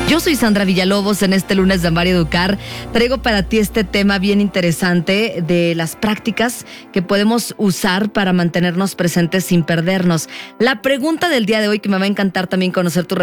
Yo soy Sandra Villalobos. En este lunes de Amar y Educar traigo para ti este tema bien interesante de las prácticas que podemos usar para mantenernos presentes sin perdernos. La pregunta del día de hoy, que me va a encantar también conocer tu